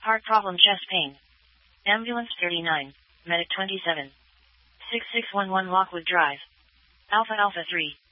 Heart problem, chest pain. Ambulance 39. Medic 27. 6611 Lockwood Drive. Alpha Alpha 3.